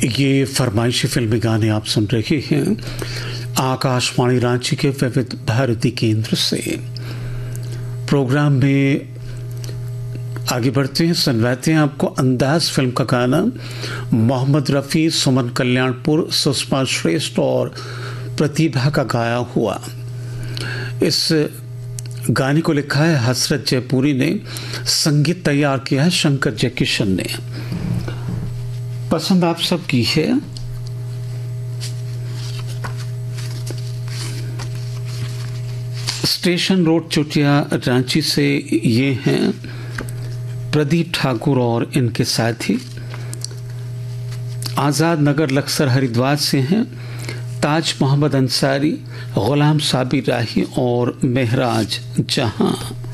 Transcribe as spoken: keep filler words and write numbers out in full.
ये फरमाइशी फिल्मी गाने आप सुन रहे हैं आकाशवाणी रांची के विविध भारती केंद्र से। प्रोग्राम में आगे बढ़ते हैं, सुनवाते हैं आपको अंदाज फिल्म का गाना। मोहम्मद रफ़ी, सुमन कल्याणपुर, सुषमा श्रेष्ठ और प्रतिभा का गाया हुआ। इस गाने को लिखा है हसरत जयपुरी ने, संगीत तैयार किया है शंकर जयकिशन ने। पसंद आप सब की है। स्टेशन रोड चुटिया रांची से ये हैं प्रदीप ठाकुर और इनके साथी। आज़ाद नगर लक्सर हरिद्वार से हैं ताज मोहम्मद अंसारी, गुलाम साबिर राही और महराज जहां।